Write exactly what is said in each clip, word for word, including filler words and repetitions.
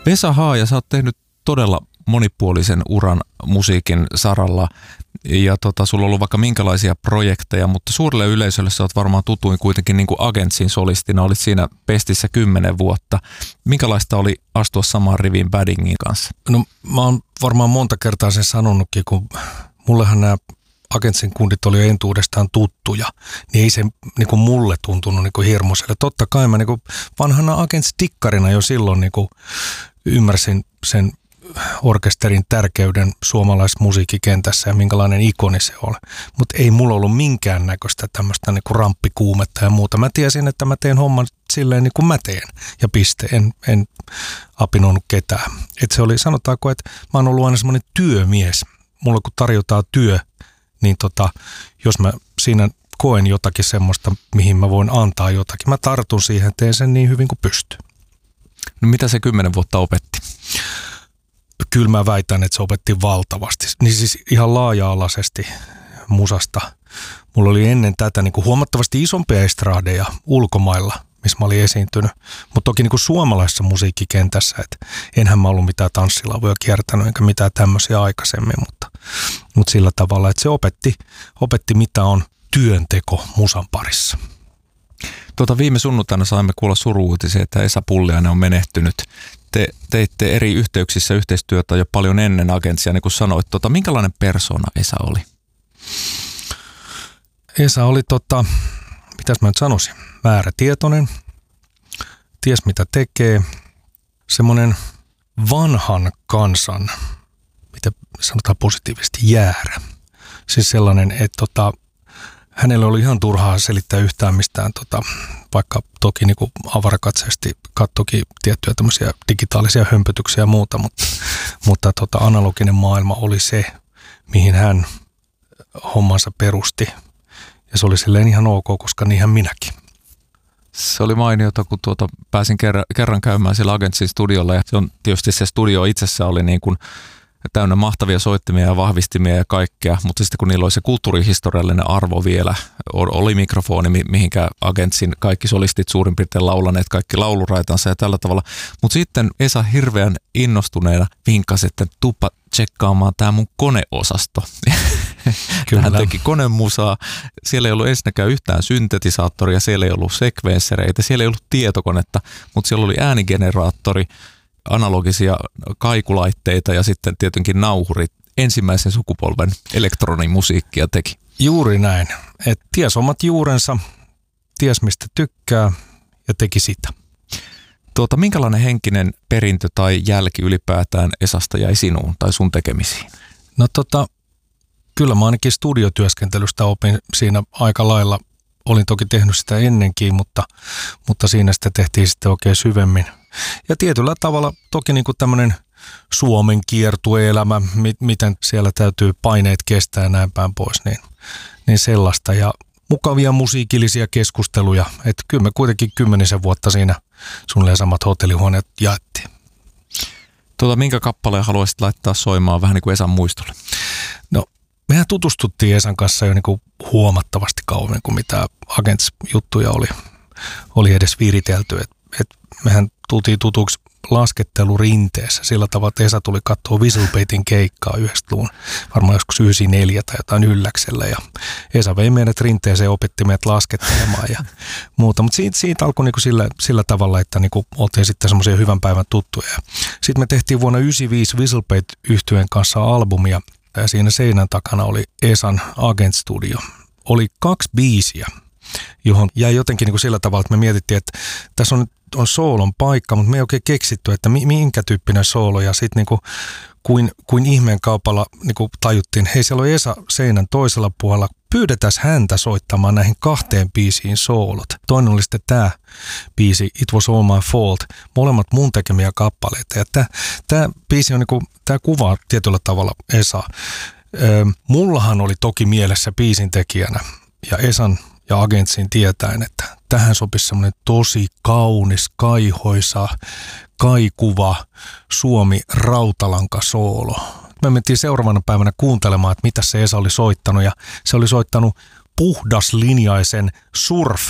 Esa Haaja, sä oot tehnyt todella monipuolisen uran musiikin saralla ja tota, sulla on ollut vaikka minkälaisia projekteja, mutta suurelle yleisölle sä oot varmaan tutuin kuitenkin niin kuin Agentsin solistina, olit siinä Pestissä kymmenen vuotta. Minkälaista oli astua samaan riviin Baddingin kanssa? No mä oon varmaan monta kertaa sen sanonutkin, kun mullehan nämä Agentsin kundit oli jo entuudestaan tuttuja, niin ei se niin kuin mulle tuntunut niin kuin hirmuiselle. Totta kai mä niin kuin vanhana Agents-tikkarina jo silloin niin kuin ymmärsin sen orkesterin tärkeyden suomalaisessa musiikkikentässä ja minkälainen ikoni se oli. Mutta ei mulla ollut minkäännäköistä tämmöistä niin kuin ramppikuumetta ja muuta. Mä tiesin, että mä teen homman silleen niin kuin mä teen ja piste. En, en apinoinut ketään. Et se oli, sanotaanko, että mä oon ollut aina semmoinen työmies. Mulla kun tarjotaan työ, niin tota, jos mä siinä koen jotakin semmoista, mihin mä voin antaa jotakin, mä tartun siihen, teen sen niin hyvin kuin pystyn. No mitä se kymmenen vuotta opetti? Kyllä mä väitän, että se opetti valtavasti. Niin siis ihan laaja-alaisesti musasta. Mulla oli ennen tätä niin kuin huomattavasti isompia estradeja ulkomailla, missä mä olin esiintynyt. Mutta toki niin kuin suomalaisessa musiikkikentässä, että enhän mä ollut mitään tanssilavoja kiertänyt, enkä mitään tämmöisiä aikaisemmin, mutta, mutta sillä tavalla, että se opetti, opetti mitä on työnteko musan parissa. Tuota, viime sunnuntaina saimme kuulla suru-uutisia, että Esa Pulliainen on menehtynyt. Te teitte eri yhteyksissä yhteistyötä jo paljon ennen Agentsia, niin kuin sanoit. Tota, minkälainen persoona Esa oli? Esa oli, tota, mitäs mä nyt sanoisin, määrätietoinen, ties mitä tekee, semmoinen vanhan kansan, mitä sanotaan positiivisesti, jäärä. Siis sellainen, että tota, hänelle oli ihan turhaa selittää yhtään mistään, tota, vaikka toki niin kuin avarakatseesti kattoki tiettyjä tämmöisiä digitaalisia hömpötyksiä ja muuta, mutta, mutta tota, analoginen maailma oli se, mihin hän hommansa perusti. Ja se oli silleen ihan ok, koska niinhän minäkin. Se oli mainiota, kun tuota, pääsin kerran, kerran käymään siellä Agentsin studiolla ja se on tietysti se studio itsessä oli niin kuin täynnä mahtavia soittimia ja vahvistimia ja kaikkea, mutta sitten kun niillä oli se kulttuurihistoriallinen arvo vielä, oli mikrofoni, mihinkä Agentsin kaikki solistit suurin piirtein laulaneet, kaikki lauluraitansa ja tällä tavalla. Mutta sitten Esa hirveän innostuneena vinkkasi, että tuppa tsekkaamaan tämä mun koneosasto. Kyllä. Hän teki konemusaa. Siellä ei ollut ensinnäkään yhtään syntetisaattoria, siellä ei ollut sekvenssereitä, siellä ei ollut tietokonetta, mutta siellä oli äänigeneraattori, analogisia kaikulaitteita ja sitten tietenkin nauhurit. Ensimmäisen sukupolven elektronimusiikkia teki. Juuri näin. Et ties omat juurensa, ties mistä tykkää ja teki sitä. Tuota, minkälainen henkinen perintö tai jälki ylipäätään Esasta jäi sinuun tai sun tekemisiin? No tota, kyllä mä ainakin studiotyöskentelystä opin siinä aika lailla. Olin toki tehnyt sitä ennenkin, mutta, mutta siinä sitä tehtiin sitten oikein syvemmin. Ja tietyllä tavalla toki niin kuin tämmöinen Suomen kiertueelämä, mi- miten siellä täytyy paineet kestää ja näin päin pois, niin, niin sellaista. Ja mukavia musiikillisia keskusteluja, että kyllä me kuitenkin kymmenisen vuotta siinä suunnilleen samat hotellihuoneet jaettiin. Tuota, minkä kappaleen haluaisit laittaa soimaan vähän niin kuin Esan muistolle? No, mehän tutustuttiin Esan kanssa jo niin kuin huomattavasti kauemmin kuin mitä Agents-juttuja oli, oli edes viritelty. Et, et mehän tultiin tutuksi laskettelurinteessä sillä tavalla, että Esa tuli katsoa Whistlebaithin keikkaa yhdeksänkymmentäluvun, varmaan joskus yhdeksänkymmentäneljä tai jotain ylläksellä. Ja Esa vei meidät rinteeseen ja opetti meidät laskettelemaan ja muuta. Mutta siitä, siitä alkoi niinku sillä, sillä tavalla, että niinku oltiin sitten semmoisia hyvän päivän tuttuja. Sitten me tehtiin vuonna yhdeksänkymmentäviisi Whistlebaith-yhtyeen kanssa albumia ja siinä seinän takana oli Esan Agent Studio. Oli kaksi biisiä, johon jäi jotenkin niinku sillä tavalla, että me mietittiin, että tässä on on soolon paikka, mutta me ei oikein keksitty, että minkä tyyppinen soolo. Ja sitten niinku, kuin, kuin ihmeen kaupalla niinku tajuttiin, hei siellä on Esa seinän toisella puolella, pyydetään häntä soittamaan näihin kahteen biisiin soolot. Toinen oli sitten tämä biisi, It Was All My Fault, molemmat mun tekemiä kappaleita. Ja tämä biisi on niinku, tämä kuvaa tietyllä tavalla Esaa. Ö, mullahan oli toki mielessä biisin tekijänä ja Esan ja Agentsin tietäen, että tähän sopisi semmoinen tosi kaunis, kaihoisa, kaikuva Suomi rautalankasoolo. Me mentiin seuraavana päivänä kuuntelemaan, että mitä se Esa oli soittanut, ja se oli soittanut puhdaslinjaisen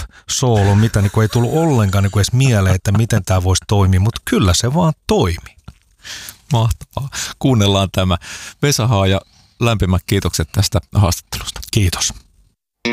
surf-soolon, mitä niin kuin ei tullut ollenkaan niin kuin edes mieleen, että miten tämä voisi toimia, mutta kyllä se vaan toimi. Mahtavaa. Kuunnellaan tämä. Vesa Haaja, lämpimät kiitokset tästä haastattelusta. Kiitos.